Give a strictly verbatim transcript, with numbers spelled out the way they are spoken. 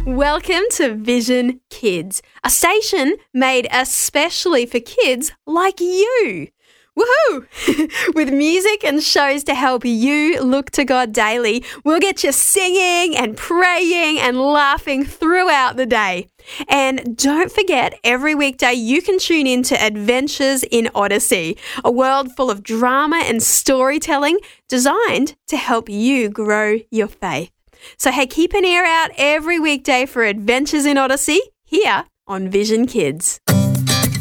Welcome to Vision Kids, a station made especially for kids like you. Woohoo! With music and shows to help you look to God daily, we'll get you singing and praying and laughing throughout the day. And don't forget, every weekday you can tune in to Adventures in Odyssey, a world full of drama and storytelling designed to help you grow your faith. So hey, keep an ear out every weekday for Adventures in Odyssey here on Vision Kids.